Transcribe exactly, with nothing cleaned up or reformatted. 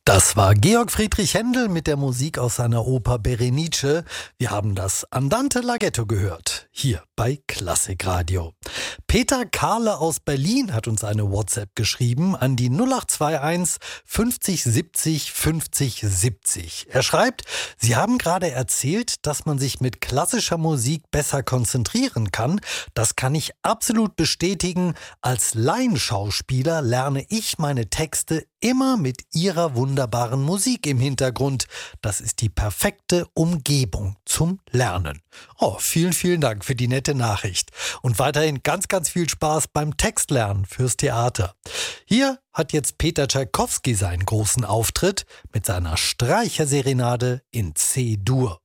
Das war Georg Friedrich Händel mit der Musik aus seiner Oper Berenice. Wir haben das Andante Laghetto gehört, hier bei Klassikradio. Peter Kahle aus Berlin hat uns eine WhatsApp geschrieben an die null acht zwei eins fünfzig siebzig fünfzig siebzig. Er schreibt, Sie haben gerade erzählt, dass man sich mit klassischer Musik besser konzentrieren kann. Das kann ich absolut bestätigen. Als Laienschauspieler lerne ich meine Texte immer mit ihrer wunderbaren Musik im Hintergrund. Das ist die perfekte Umgebung zum Lernen. Oh, vielen, vielen Dank für die nette Nachricht. Und weiterhin ganz, ganz viel Spaß beim Textlernen fürs Theater. Hier hat jetzt Peter Tschaikowski seinen großen Auftritt mit seiner Streicherserenade in C-Dur.